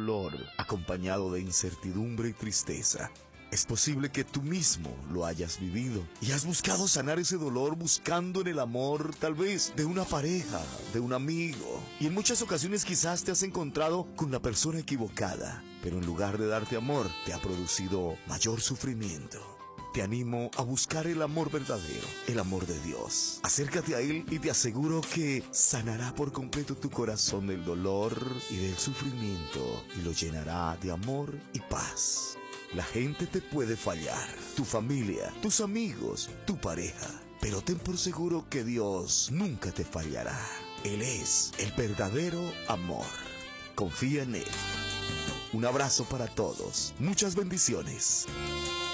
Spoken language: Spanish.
dolor acompañado de incertidumbre y tristeza. Es posible que tú mismo lo hayas vivido y has buscado sanar ese dolor buscando en el amor, tal vez, de una pareja, de un amigo. Y en muchas ocasiones quizás te has encontrado con la persona equivocada, pero en lugar de darte amor, te ha producido mayor sufrimiento. Te animo a buscar el amor verdadero, el amor de Dios. Acércate a Él y te aseguro que sanará por completo tu corazón del dolor y del sufrimiento y lo llenará de amor y paz. La gente te puede fallar, tu familia, tus amigos, tu pareja, pero ten por seguro que Dios nunca te fallará. Él es el verdadero amor. Confía en Él. Un abrazo para todos. Muchas bendiciones.